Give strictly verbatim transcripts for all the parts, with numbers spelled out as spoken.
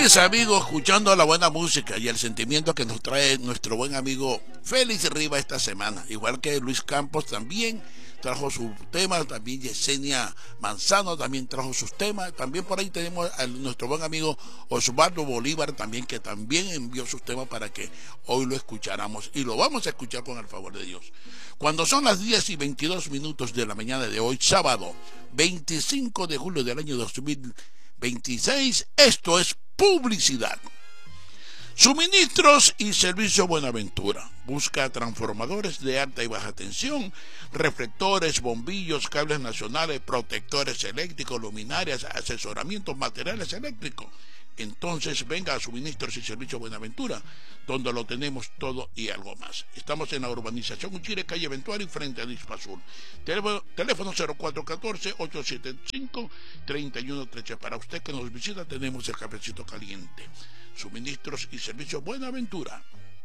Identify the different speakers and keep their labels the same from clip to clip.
Speaker 1: mis amigos, escuchando la buena música y el sentimiento que nos trae nuestro buen amigo Félix Riva esta semana, igual que Luis Campos también trajo su tema, también Yesenia Manzano también trajo sus temas, también por ahí tenemos a nuestro buen amigo Osvaldo Bolívar también, que también envió sus temas para que hoy lo escucháramos, y lo vamos a escuchar con el favor de Dios. Cuando son las diez y veintidós minutos de la mañana de hoy, sábado veinticinco de julio del año dos mil veintiséis, esto es publicidad. Suministros y Servicio Buenaventura. Busca transformadores de alta y baja tensión, reflectores, bombillos, cables nacionales, protectores eléctricos, luminarias, asesoramientos, materiales eléctricos. Entonces venga a Suministros y Servicio Buenaventura, donde lo tenemos todo y algo más. Estamos en la urbanización Uchire, calle Eventual y frente a Dispa Azul. Teléfono, teléfono cero cuatro uno cuatro, ocho siete cinco, tres uno tres tres. Para usted que nos visita tenemos el cafecito caliente. Suministros y Servicio Buenaventura.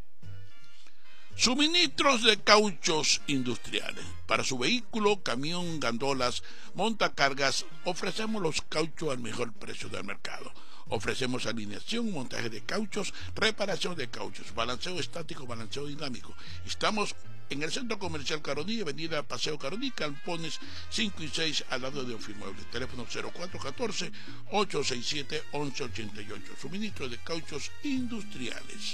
Speaker 1: Suministros de cauchos industriales. Para su vehículo, camión, gandolas, montacargas, ofrecemos los cauchos al mejor precio del mercado. Ofrecemos alineación, montaje de cauchos, reparación de cauchos, balanceo estático, balanceo dinámico. Estamos en el Centro Comercial Caroní, Avenida Paseo Caroní, Campones cinco y seis, al lado de Ofimuebles. Teléfono cero cuatro uno cuatro, ocho seis siete, once ochenta y ocho. Suministro de cauchos industriales.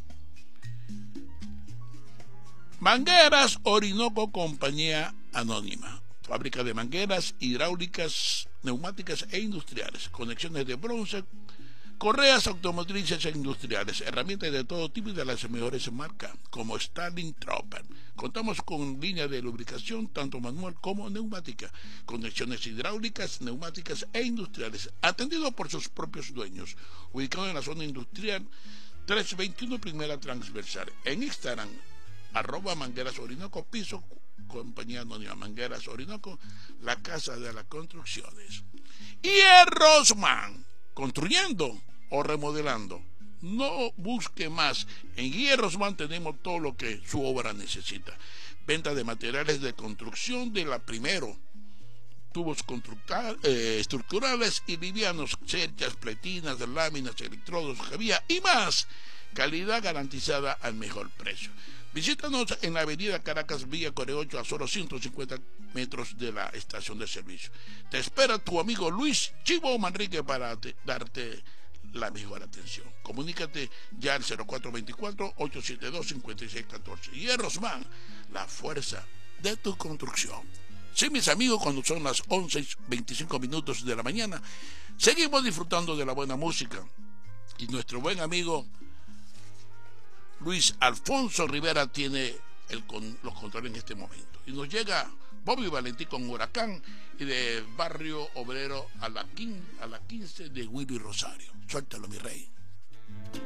Speaker 1: Mangueras Orinoco Compañía Anónima. Fábrica de mangueras hidráulicas, neumáticas e industriales. Conexiones de bronce, correas automotrices e industriales. Herramientas de todo tipo y de las mejores marcas, como Starling Tropper. Contamos con línea de lubricación, tanto manual como neumática. Conexiones hidráulicas, neumáticas e industriales. Atendido por sus propios dueños. Ubicado en la zona industrial trescientos veintiuno, primera transversal. En Instagram, arroba Mangueras Orinoco, piso Compañía Anónima Mangueras Orinoco, la casa de las construcciones. Hierrosman, construyendo o remodelando. No busque más. En Hierrosman tenemos todo lo que su obra necesita. Venta de materiales de construcción de la primero. Tubos eh, estructurales y livianos, cerchas, pletinas, láminas, electrodos, jabía y más. Calidad garantizada al mejor precio. Visítanos en la avenida Caracas, Villa Coreocho, a solo ciento cincuenta metros de la estación de servicio. Te espera tu amigo Luis Chivo Manrique para te, darte la mejor atención. Comunícate ya al cero cuatro dos cuatro, ocho siete dos, cinco seis uno cuatro. Hierrosman, la fuerza de tu construcción. Sí, mis amigos, cuando son las once y veinticinco minutos de la mañana, seguimos disfrutando de la buena música. Y nuestro buen amigo Luis Alfonso Rivera tiene el con, los controles en este momento. Y nos llega Bobby Valentín con Huracán, y de Barrio Obrero a la, quince, a la quince de Willy Rosario. Suéltalo, mi rey.